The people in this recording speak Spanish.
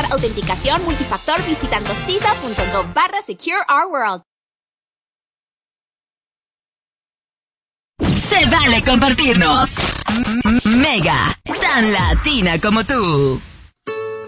realizar autenticación multifactor visitando cisa.gov/SecureOurWorld. Se vale compartirnos. Mega, tan latina como tú.